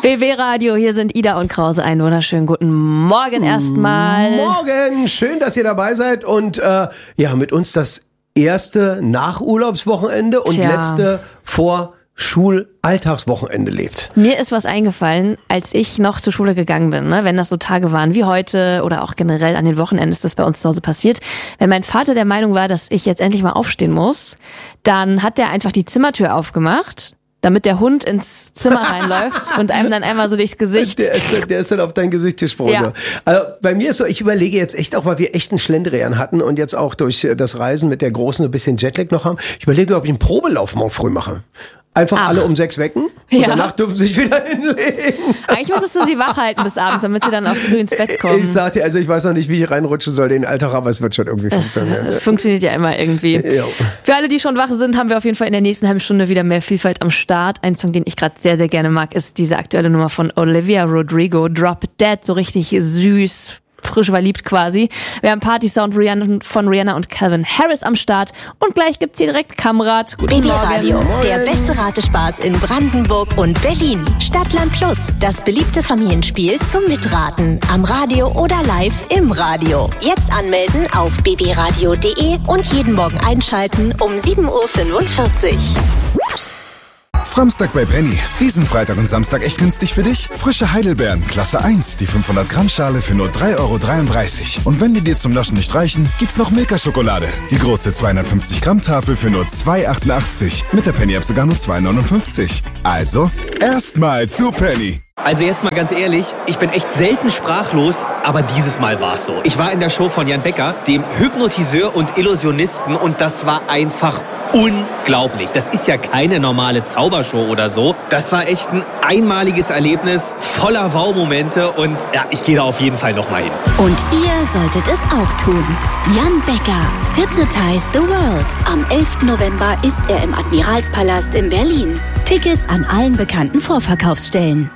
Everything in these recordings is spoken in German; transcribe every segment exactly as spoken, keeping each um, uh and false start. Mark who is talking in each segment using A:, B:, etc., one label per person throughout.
A: B B Radio, hier sind Ida und Krause. Einen wunderschönen guten Morgen erstmal.
B: Morgen, schön, dass ihr dabei seid und äh, ja, mit uns das erste Nachurlaubswochenende und
A: Tja.
B: letzte vor Schulalltagswochenende lebt.
A: Mir ist was eingefallen, als ich noch zur Schule gegangen bin, ne? Wenn das so Tage waren wie heute oder auch generell an den Wochenenden ist das bei uns zu Hause passiert. Wenn mein Vater der Meinung war, dass ich jetzt endlich mal aufstehen muss, dann hat der einfach die Zimmertür aufgemacht, damit der Hund ins Zimmer reinläuft und einem dann einmal so durchs Gesicht.
B: Der ist, der ist dann auf dein Gesicht gesprungen.
A: Ja.
B: Also bei mir ist so, ich überlege jetzt echt auch, weil wir echt einen Schlendrian hatten und jetzt auch durch das Reisen mit der Großen ein bisschen Jetlag noch haben. Ich überlege, ob ich einen Probelauf morgen früh mache. Einfach Ach. alle um sechs wecken und
A: ja.
B: danach dürfen sie sich wieder hinlegen.
A: Eigentlich müsstest du sie wach halten bis abends, damit sie dann auch früh ins Bett kommen.
B: Ich sag dir, also ich weiß noch nicht, wie ich reinrutschen soll den Alltag, aber es wird schon irgendwie
A: das,
B: funktionieren.
A: Es funktioniert ja immer irgendwie.
B: Ja.
A: Für alle, die schon wach sind, haben wir auf jeden Fall in der nächsten halben Stunde wieder mehr Vielfalt am Start. Ein Song, den ich gerade sehr, sehr gerne mag, ist diese aktuelle Nummer von Olivia Rodrigo, Drop Dead, so richtig süß, frisch verliebt quasi. Wir haben Party-Sound von Rihanna und Calvin Harris am Start und gleich gibt's hier direkt Kamrat.
C: B B Radio, der beste Ratespaß in Brandenburg und Berlin. Stadtland Plus, das beliebte Familienspiel zum Mitraten. Am Radio oder live im Radio. Jetzt anmelden auf b b radio punkt de und jeden Morgen einschalten um sieben Uhr fünfundvierzig.
D: Framstag bei Penny. Diesen Freitag und Samstag echt günstig für dich. Frische Heidelbeeren, Klasse eins, die fünfhundert Gramm Schale für nur drei Euro dreiunddreißig. Und wenn die dir zum Naschen nicht reichen, gibt's noch Milka-Schokolade. Die große zweihundertfünfzig Gramm Tafel für nur zwei Euro achtundachtzig. Mit der Penny-App sogar nur zwei Euro neunundfünfzig. Also, erstmal zu Penny.
E: Also jetzt mal ganz ehrlich, ich bin echt selten sprachlos, aber dieses Mal war's so. Ich war in der Show von Jan Becker, dem Hypnotiseur und Illusionisten, und das war einfach unglaublich. Das ist ja keine normale Zaubershow oder so. Das war echt ein einmaliges Erlebnis, voller Wow-Momente, und ja, ich gehe da auf jeden Fall nochmal hin.
C: Und ihr solltet es auch tun. Jan Becker, Hypnotize the World. Am elften November ist er im Admiralspalast in Berlin. Tickets an allen bekannten Vorverkaufsstellen.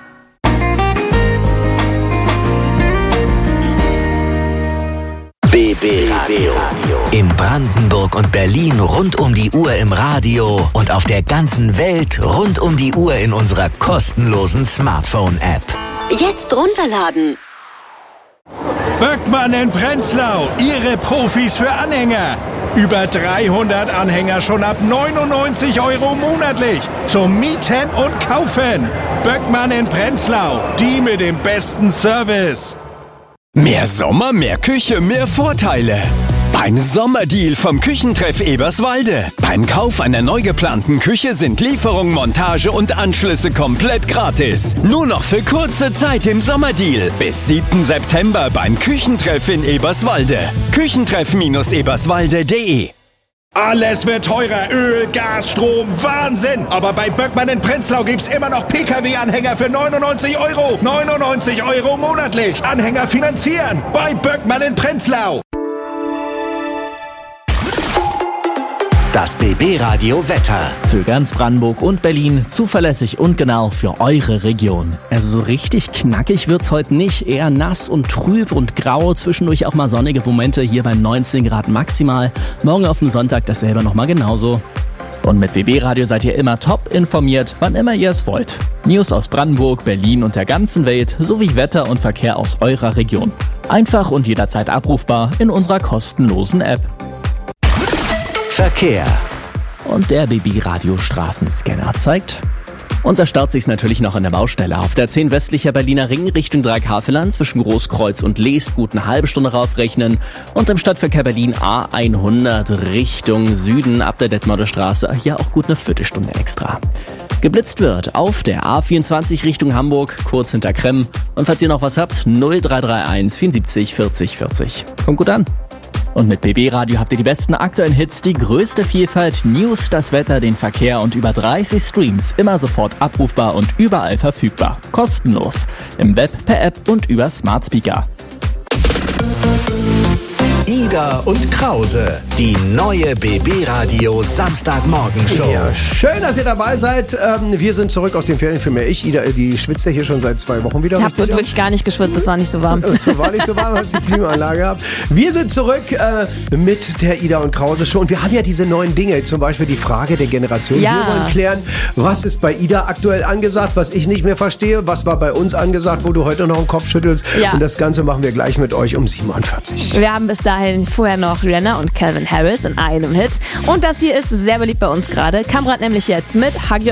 F: B B Radio. In Brandenburg und Berlin rund um die Uhr im Radio und auf der ganzen Welt rund um die Uhr in unserer kostenlosen Smartphone-App.
C: Jetzt runterladen.
G: Böckmann in Prenzlau, Ihre Profis für Anhänger. Über dreihundert Anhänger schon ab neunundneunzig Euro monatlich. Zum Mieten und Kaufen. Böckmann in Prenzlau, die mit dem besten Service.
H: Mehr Sommer, mehr Küche, mehr Vorteile. Beim Sommerdeal vom Küchentreff Eberswalde. Beim Kauf einer neu geplanten Küche sind Lieferung, Montage und Anschlüsse komplett gratis. Nur noch für kurze Zeit im Sommerdeal. Bis siebten September beim Küchentreff in Eberswalde. Küchentreff Eberswalde punkt de.
G: Alles wird teurer. Öl, Gas, Strom, Wahnsinn. Aber bei Böckmann in Prenzlau gibt's immer noch P K W-Anhänger für neunundneunzig Euro. neunundneunzig Euro monatlich. Anhänger finanzieren. Bei Böckmann in Prenzlau.
F: Das B B Radio Wetter.
I: Für ganz Brandenburg und Berlin zuverlässig und genau für eure Region. Also so richtig knackig wird's heute nicht, eher nass und trüb und grau, zwischendurch auch mal sonnige Momente hier bei neunzehn Grad maximal. Morgen auf dem Sonntag dasselbe nochmal genauso. Und mit B B Radio seid ihr immer top informiert, wann immer ihr es wollt. News aus Brandenburg, Berlin und der ganzen Welt sowie Wetter und Verkehr aus eurer Region. Einfach und jederzeit abrufbar in unserer kostenlosen App.
F: Verkehr.
I: Und der B B Radio Straßenscanner zeigt. Und da staut sich's natürlich noch an der Baustelle. Auf der zehn westlicher Berliner Ring Richtung Dreieckhavelland zwischen Großkreuz und Lees gut eine halbe Stunde raufrechnen. Und im Stadtverkehr Berlin A hundert Richtung Süden ab der Detmolder Straße ja auch gut eine Viertelstunde extra. Geblitzt wird auf der A vierundzwanzig Richtung Hamburg, kurz hinter Kremm. Und falls ihr noch was habt, null drei drei eins vierundsiebzig vierzig vierzig. Kommt gut an. Und mit B B Radio habt ihr die besten aktuellen Hits, die größte Vielfalt, News, das Wetter, den Verkehr und über dreißig Streams. Immer sofort abrufbar und überall verfügbar. Kostenlos. Im Web, per App und über Smart Speaker.
F: Ida und Krause. Die neue B B-Radio Samstagmorgenshow.
B: Ja, schön, dass ihr dabei seid. Ähm, wir sind zurück aus den Ferien. Für mehr ich, Ida, die schwitzt ja hier schon seit zwei Wochen wieder.
A: Ich habe wirklich gar nicht geschwitzt, es war nicht so warm.
B: Es war nicht so warm, als die Klimaanlage habt. Wir sind zurück äh, mit der Ida und Krause Show. Und wir haben ja diese neuen Dinge, zum Beispiel die Frage der Generation.
A: Ja.
B: Wir wollen klären, was ist bei Ida aktuell angesagt, was ich nicht mehr verstehe, was war bei uns angesagt, wo du heute noch den Kopf schüttelst.
A: Ja.
B: Und das Ganze machen wir gleich mit euch um siebenundvierzig.
A: Wir haben bis dahin vorher noch Rihanna und Calvin Harris in einem Hit. Und das hier ist sehr beliebt bei uns gerade. Kamrat nämlich jetzt mit Hug Your